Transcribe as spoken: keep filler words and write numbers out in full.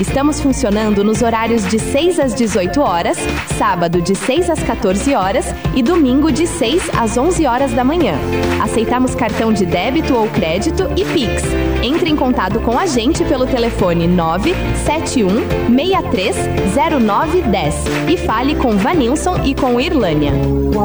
Estamos funcionando nos horários de seis às dezoito horas, sábado de seis às quatorze horas e domingo de seis às onze horas da manhã. Aceitamos cartão de débito ou crédito e Pix. Entre em contato com a gente pelo telefone nove sete um, seis três, zero nove um zero e fale com Vanilson e com Irlânia.